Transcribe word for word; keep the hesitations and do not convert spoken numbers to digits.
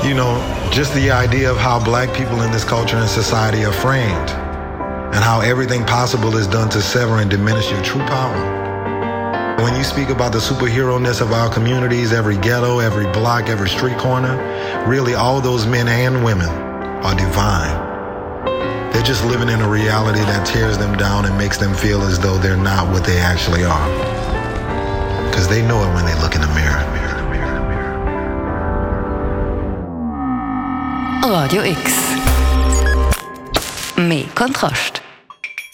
you know, just the idea of how black people in this culture and society are framed and how everything possible is done to sever and diminish your true power. When you speak about the superhero-ness of our communities, every ghetto, every block, every street corner, really all those men and women are divine. They're just living in a reality that tears them down and makes them feel as though they're not what they actually are. Because they know it when they look in the mirror. Radio X. Med kontrast.